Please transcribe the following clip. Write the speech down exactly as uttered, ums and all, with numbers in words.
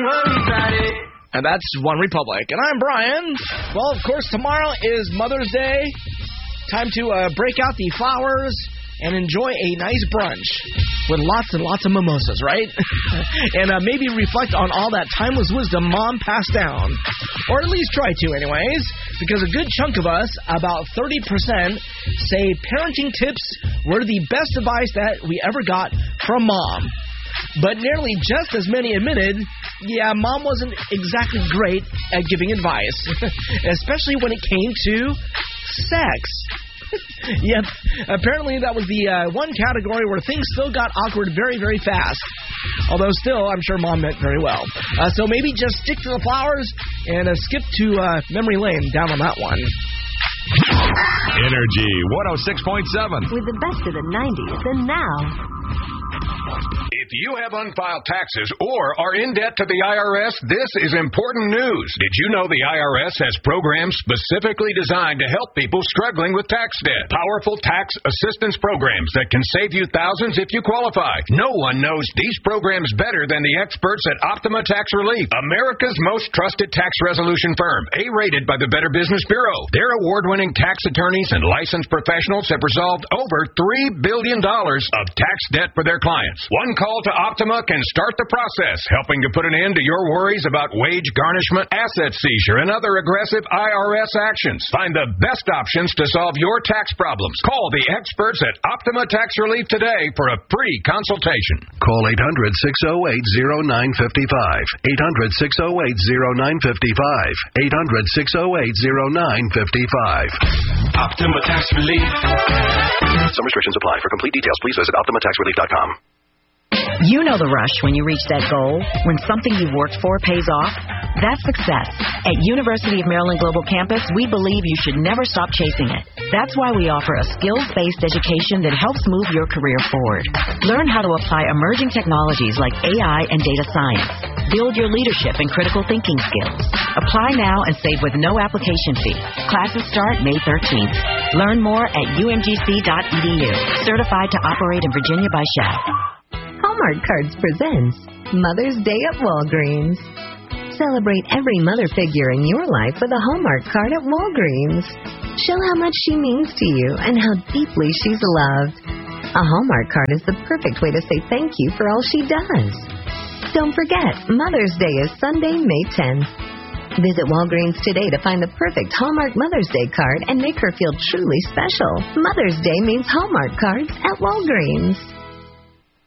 worry about it. And that's One Republic. And I'm Brian. Well, of course, tomorrow is Mother's Day. Time to uh, break out the flowers and enjoy a nice brunch with lots and lots of mimosas, right? and uh, maybe reflect on all that timeless wisdom Mom passed down. Or at least try to, anyways. Because a good chunk of us, about thirty percent, say parenting tips were the best advice that we ever got from Mom. But nearly just as many admitted, yeah, Mom wasn't exactly great at giving advice, especially when it came to sex. Yep, apparently that was the uh, one category where things still got awkward very, very fast. Although still, I'm sure Mom meant very well. Uh, so maybe just stick to the flowers and uh, skip to uh, memory lane down on that one. Energy one oh six point seven. With the best of the nineties and now. If you have unfiled taxes or are in debt to the I R S, this is important news. Did you know the I R S has programs specifically designed to help people struggling with tax debt? Powerful tax assistance programs that can save you thousands if you qualify. No one knows these programs better than the experts at Optima Tax Relief, America's most trusted tax resolution firm, A-rated by the Better Business Bureau. Their award-winning tax attorneys and licensed professionals have resolved over three billion dollars of tax debt for their clients. One call to Optima can start the process, helping to put an end to your worries about wage garnishment, asset seizure, and other aggressive I R S actions. Find the best options to solve your tax problems. Call the experts at Optima Tax Relief today for a free consultation. Call eight hundred, six oh eight, oh nine five five. eight hundred, six oh eight, oh nine five five. eight hundred, six oh eight, oh nine five five. Optima Tax Relief. Some restrictions apply. For complete details, please visit optima tax relief dot com. You know the rush when you reach that goal, when something you've worked for pays off. That's success. At University of Maryland Global Campus, we believe you should never stop chasing it. That's why we offer a skills-based education that helps move your career forward. Learn how to apply emerging technologies like A I and data science. Build your leadership and critical thinking skills. Apply now and save with no application fee. Classes start May thirteenth. Learn more at U M G C dot E D U. Certified to operate in Virginia by S H A B. Hallmark Cards presents Mother's Day at Walgreens. Celebrate every mother figure in your life with a Hallmark card at Walgreens. Show how much she means to you and how deeply she's loved. A Hallmark card is the perfect way to say thank you for all she does. Don't forget, Mother's Day is Sunday, May tenth. Visit Walgreens today to find the perfect Hallmark Mother's Day card and make her feel truly special. Mother's Day means Hallmark cards at Walgreens.